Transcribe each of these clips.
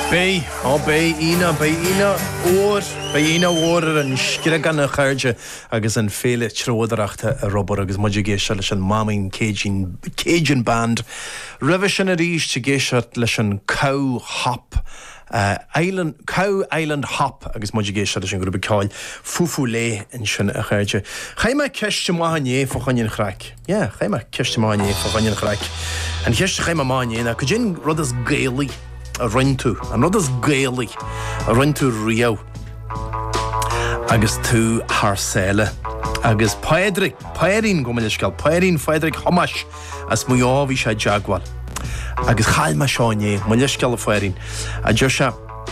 Bé ina ór an scire gan a chairde agus an féle tródachta a Robert agus muidir géise leis an Mamin Cajun Band. Ribh sin a rís te géise leis an Cow Island Hop agus muidir géise leis an grúpa cáil fufu lé in sin a chairde. Chaime ceiste máhané fo chanin chrac. Ja, chaime ceiste máhané fo chanin chrac. An ceiste chaime máhané na cujin rud as gailí a run tú, an rud as gailí a run tú Rio agus tú Harsele agus Paidrín go meile scail Paidrín Fedric Hamas as muáhí sé Jaguar agus chailme seáné meile scail a Paidrín a dúir se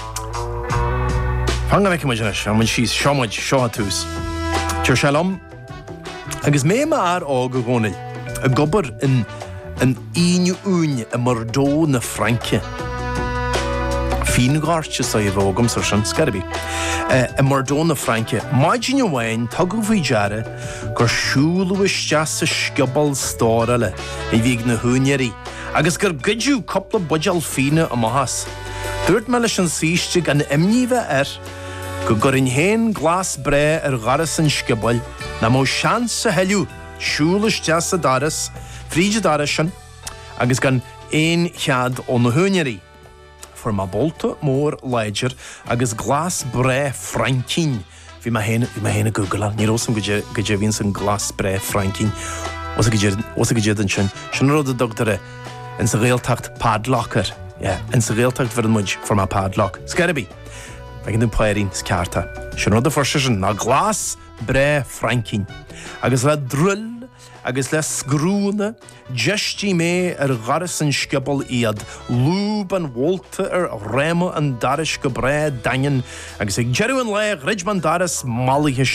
fanga meice muidir leis an síos seomaid seo tús dúir se lom agus mé mar ága gónail a gobar in íniu úne a mardó na Franke Fín gáirte sa I bhógam sa sin scarabí. A Mardóna Franke, maidin bhhain tugu bhí deara gur siúlúiste sa sciobal stórala I bhíg na húneirí, agus gur gidú coppla budal fíne a mahas. Dúirt me leis an síiste gan imníomh go gur in héin glas bre garas an sciobal na mó sean sa heiliú siúlúiste sa daras, fríide daras sin, agus gan éon chead ó na húneirí. For ma bolta mór leidir agus glas bre Frankin. Bhí ma héna Google ní rósam go dé vín san glas bre Frankin. Os a go dé an sin. Sin rud a dogtar in sa réaltacht padlocker. Ja, in sa réaltacht ver an muid for ma padlock. Scarabí. Begin den Paidrín scarta. Sin rud a forsin na glas bre Frankin. Agus le drull agus le sgrúna, gestí mé garas an sciobal iad, lúb an volta réma an daris go bre dain, agus ag jeru an le ridman daris malithe